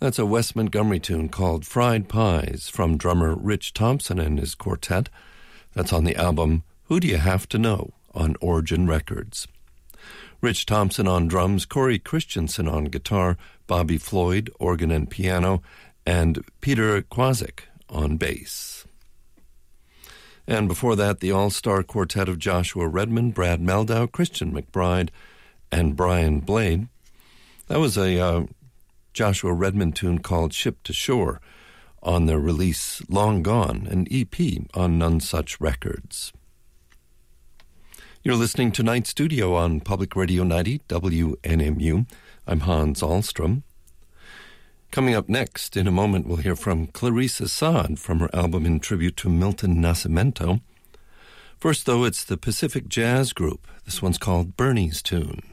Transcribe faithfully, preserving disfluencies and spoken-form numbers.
That's a Wes Montgomery tune called Fried Pies from drummer Rich Thompson and his quartet. That's on the album Who Do You Have to Know on Origin Records. Rich Thompson on drums, Corey Christensen on guitar, Bobby Floyd, organ and piano, and Peter Kwasik on bass. And before that, the all-star quartet of Joshua Redman, Brad Meldau, Christian McBride, and Brian Blade. That was a uh, Joshua Redman tune called Ship to Shore on their release Long Gone, an E P on None Such Records. You're listening to Night Studio on Public Radio ninety W N M U. I'm Hans Ahlstrom. Coming up next, in a moment, we'll hear from Clarice Assad from her album in tribute to Milton Nascimento. First, though, it's the Pacific Jazz Group. This one's called Bernie's Tune.